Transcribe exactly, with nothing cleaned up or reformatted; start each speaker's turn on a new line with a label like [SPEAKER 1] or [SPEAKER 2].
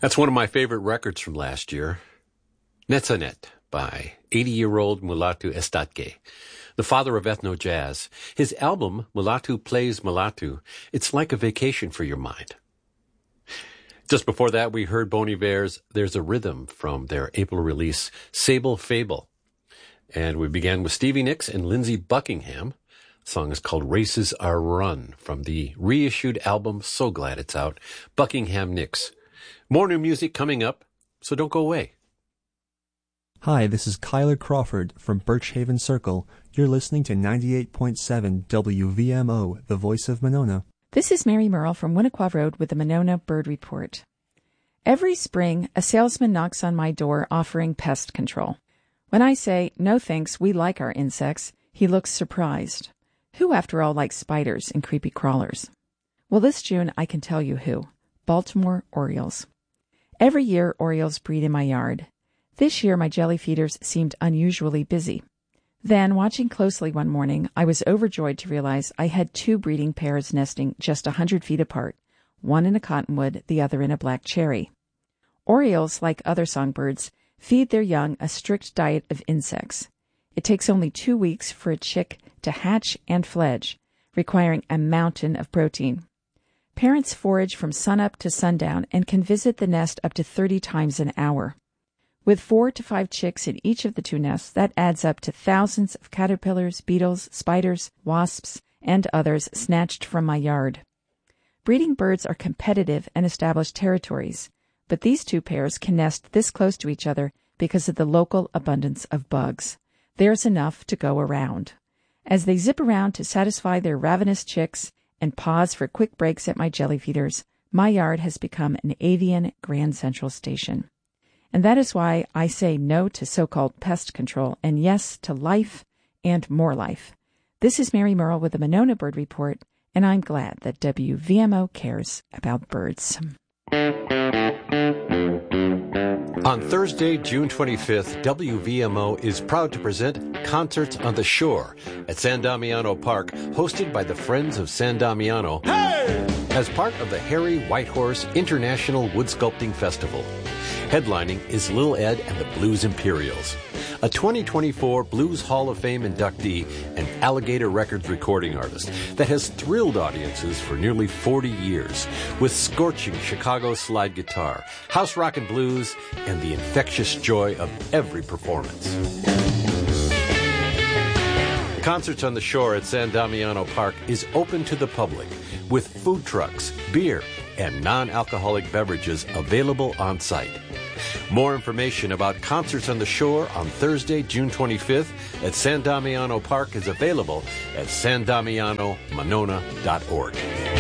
[SPEAKER 1] That's one of my favorite records from last year. Netzanet by eighty-year-old Mulatu Estatke, the father of ethno-jazz. His album, Mulatu Plays Mulatu, it's like a vacation for your mind. Just before that, we heard Bon Iver's There's a Rhythm from their April release, Sable Fable. And we began with Stevie Nicks and Lindsey Buckingham. The song is called Races Are Run from the reissued album, so glad it's out, Buckingham Nicks. More new music coming up, so don't go away.
[SPEAKER 2] Hi, this is Kyler Crawford from Birchhaven Circle. You're listening to ninety-eight point seven W V M O, the voice of Monona.
[SPEAKER 3] This is Mary Merle from Winnequa Road with the Monona Bird Report. Every spring, a salesman knocks on my door offering pest control. When I say, no thanks, we like our insects, he looks surprised. Who, after all, likes spiders and creepy crawlers? Well, this June, I can tell you who. Baltimore Orioles. Every year, Orioles breed in my yard. This year, my jelly feeders seemed unusually busy. Then, watching closely one morning, I was overjoyed to realize I had two breeding pairs nesting just a hundred feet apart, one in a cottonwood, the other in a black cherry. Orioles, like other songbirds, feed their young a strict diet of insects. It takes only two weeks for a chick to hatch and fledge, requiring a mountain of protein. Parents forage from sunup to sundown and can visit the nest up to thirty times an hour. With four to five chicks in each of the two nests, that adds up to thousands of caterpillars, beetles, spiders, wasps, and others snatched from my yard. Breeding birds are competitive and establish territories, but these two pairs can nest this close to each other because of the local abundance of bugs. There's enough to go around. As they zip around to satisfy their ravenous chicks and pause for quick breaks at my jelly feeders, my yard has become an avian Grand Central Station. And that is why I say no to so-called pest control and yes to life and more life. This is Mary Merle with the Monona Bird Report, and I'm glad that W V M O cares about birds.
[SPEAKER 1] On Thursday, June twenty-fifth, W V M O is proud to present Concerts on the Shore at San Damiano Park, hosted by the Friends of San Damiano, hey! As part of the Harry Whitehorse International Wood Sculpting Festival. Headlining is Lil Ed and the Blues Imperials, a twenty twenty-four Blues Hall of Fame inductee and Alligator Records recording artist that has thrilled audiences for nearly forty years with scorching Chicago slide guitar, house rock and blues, and the infectious joy of every performance. Concerts on the Shore at San Damiano Park is open to the public with food trucks, beer, and non-alcoholic beverages available on site. More information about Concerts on the Shore on Thursday, June twenty-fifth at San Damiano Park is available at san damiano monona dot org.